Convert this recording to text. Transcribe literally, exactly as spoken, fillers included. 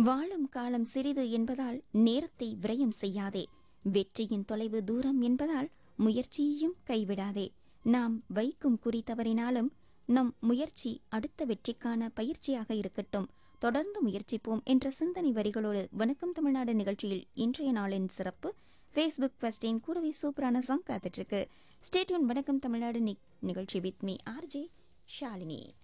வாழும் காலம் சிறிது என்பதால் நேரத்தை விரயம் செய்யாதே. வெற்றியின் தொலைவு தூரம் என்பதால் முயற்சியையும் கைவிடாதே. நாம் வைக்கும் குறி தவறினாலும் நம் முயற்சி அடுத்த வெற்றிக்கான பயிற்சியாக இருக்கட்டும். தொடர்ந்து முயற்சிப்போம் என்ற சிந்தனை வரிகளோடு வணக்கம் தமிழ்நாடு நிகழ்ச்சியில் இன்றைய நாளின் சிறப்பு ஃபேஸ்புக் ஃபர்ஸ்டின் கூடவே சூப்பரான சாங் காத்துட்டு இருக்கு. Stay tune. வணக்கம் தமிழ்நாடு நிகழ்ச்சி வித் மீ ஆர்ஜே ஷாலினி.